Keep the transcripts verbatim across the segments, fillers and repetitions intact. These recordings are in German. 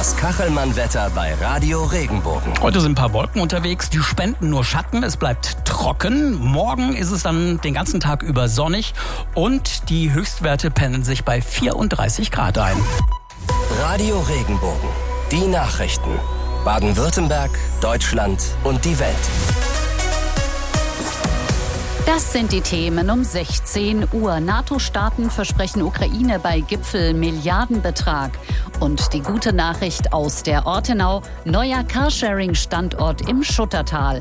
Das Kachelmann-Wetter bei Radio Regenbogen. Heute sind ein paar Wolken unterwegs, die spenden nur Schatten, es bleibt trocken. Morgen ist es dann den ganzen Tag über sonnig und die Höchstwerte pendeln sich bei vierunddreißig Grad ein. Radio Regenbogen, die Nachrichten. Baden-Württemberg, Deutschland und die Welt. Das sind die Themen um sechzehn Uhr. NATO-Staaten versprechen Ukraine bei Gipfel Milliardenbetrag. Und die gute Nachricht aus der Ortenau: neuer Carsharing-Standort im Schuttertal.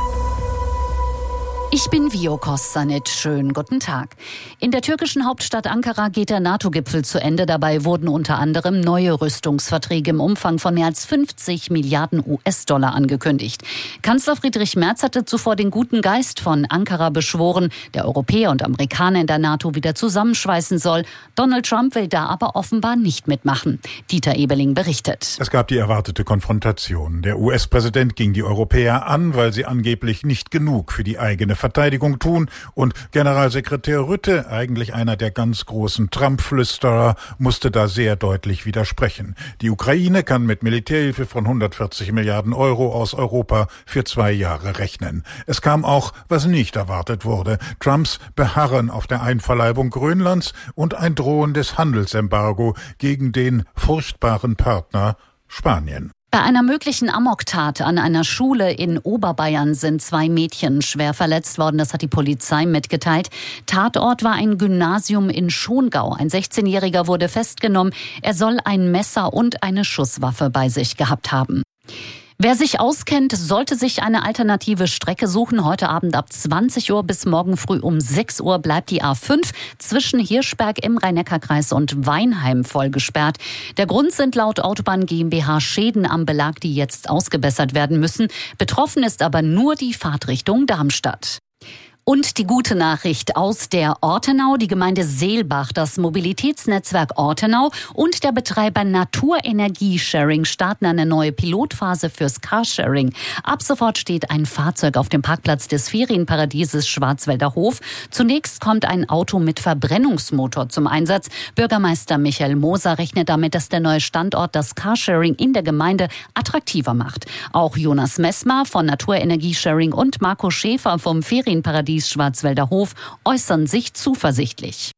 Ich bin Vio Kossanit. Schönen guten Tag. In der türkischen Hauptstadt Ankara geht der NATO-Gipfel zu Ende. Dabei wurden unter anderem neue Rüstungsverträge im Umfang von mehr als fünfzig Milliarden U S-Dollar angekündigt. Kanzler Friedrich Merz hatte zuvor den guten Geist von Ankara beschworen, der Europäer und Amerikaner in der NATO wieder zusammenschweißen soll. Donald Trump will da aber offenbar nicht mitmachen. Dieter Ebeling berichtet. Es gab die erwartete Konfrontation. Der U S-Präsident ging die Europäer an, weil sie angeblich nicht genug für die eigene Verteidigung tun, und Generalsekretär Rutte, eigentlich einer der ganz großen Trump-Flüsterer, musste da sehr deutlich widersprechen. Die Ukraine kann mit Militärhilfe von hundertvierzig Milliarden Euro aus Europa für zwei Jahre rechnen. Es kam auch, was nicht erwartet wurde: Trumps Beharren auf der Einverleibung Grönlands und ein drohendes Handelsembargo gegen den furchtbaren Partner Spanien. Bei einer möglichen Amoktat an einer Schule in Oberbayern sind zwei Mädchen schwer verletzt worden. Das hat die Polizei mitgeteilt. Tatort war ein Gymnasium in Schongau. Ein sechzehnjähriger wurde festgenommen. Er soll ein Messer und eine Schusswaffe bei sich gehabt haben. Wer sich auskennt, sollte sich eine alternative Strecke suchen. Heute Abend ab zwanzig Uhr bis morgen früh um sechs Uhr bleibt die A fünf zwischen Hirschberg im Rhein-Neckar-Kreis und Weinheim voll gesperrt. Der Grund sind laut Autobahn GmbH Schäden am Belag, die jetzt ausgebessert werden müssen. Betroffen ist aber nur die Fahrtrichtung Darmstadt. Und die gute Nachricht aus der Ortenau: Die Gemeinde Seelbach, das Mobilitätsnetzwerk Ortenau und der Betreiber Naturenergie Sharing starten eine neue Pilotphase fürs Carsharing. Ab sofort steht ein Fahrzeug auf dem Parkplatz des Ferienparadieses Schwarzwälder Hof. Zunächst kommt ein Auto mit Verbrennungsmotor zum Einsatz. Bürgermeister Michael Moser rechnet damit, dass der neue Standort das Carsharing in der Gemeinde attraktiver macht. Auch Jonas Messmer von Naturenergie Sharing und Marco Schäfer vom Ferienparadies Schwarzwälder Hof äußern sich zuversichtlich.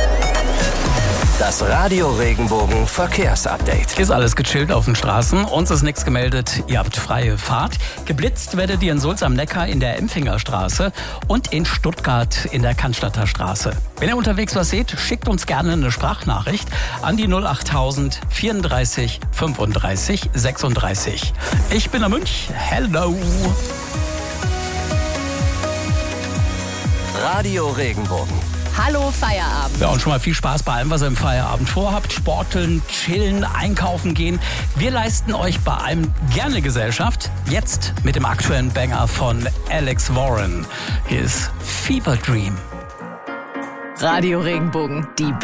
Das Radio Regenbogen Verkehrsupdate. Ist alles gechillt auf den Straßen. Uns ist nichts gemeldet. Ihr habt freie Fahrt. Geblitzt werdet ihr in Sulz am Neckar in der Empfingerstraße und in Stuttgart in der Cannstatter Straße. Wenn ihr unterwegs was seht, schickt uns gerne eine Sprachnachricht an die null achttausend vierunddreißig fünfunddreißig sechsunddreißig. Ich bin der Münch. Hello. Radio Regenbogen. Hallo Feierabend. Ja, und schon mal viel Spaß bei allem, was ihr im Feierabend vorhabt. Sporteln, chillen, einkaufen gehen. Wir leisten euch bei allem gerne Gesellschaft. Jetzt mit dem aktuellen Banger von Alex Warren. Hier ist Fever Dream. Radio Regenbogen, die